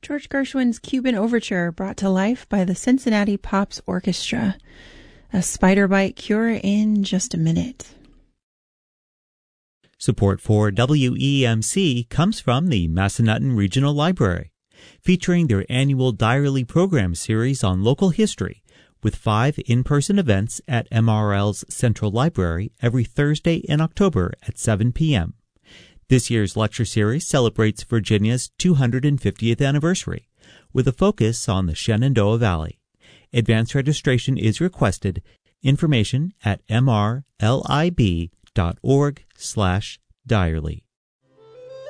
George Gershwin's Cuban Overture brought to life by the Cincinnati Pops Orchestra. A spider bite cure in just a minute. Support for WEMC comes from the Massanutten Regional Library, featuring their annual Diarly program series on local history, with 5 in-person events at MRL's Central Library every Thursday in October at 7 p.m. This year's lecture series celebrates Virginia's 250th anniversary, with a focus on the Shenandoah Valley. Advance registration is requested. Information at mrlib.org/Diarly.